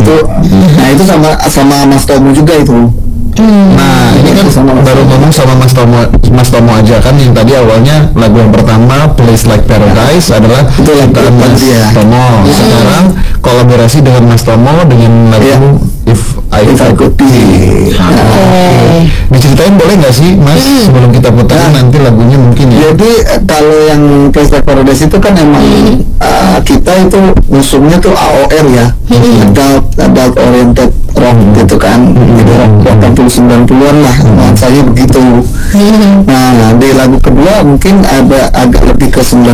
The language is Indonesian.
itu sama Mas Tomo juga itu. Nah ini kan baru ngomong sama Mas Tomo aja kan, yang tadi awalnya lagu yang pertama Place Like Paradise adalah ciptaan Mas Tomo. Sekarang kolaborasi dengan Mas Tomo dengan lagu If I Could Be. Diceritain boleh nggak sih Mas sebelum kita putar nanti lagunya mungkin ya? Jadi kalau yang Place Like Paradise itu kan emang kita itu musuhnya tuh AOR ya, adult oriented rock gitu kan, jadi rock 80-90-an lah nuansanya begitu. Nah di lagu kedua mungkin ada agak lebih ke